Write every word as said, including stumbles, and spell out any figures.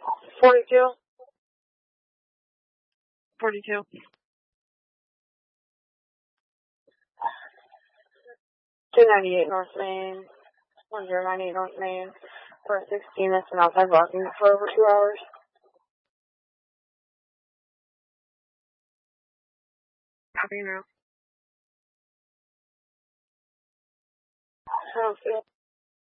Forty-two. Forty-two. Two ninety-eight North Main. One zero nine eight North Main. For sixteen, that's been outside blocking for over two hours. Copy now. I don't see it.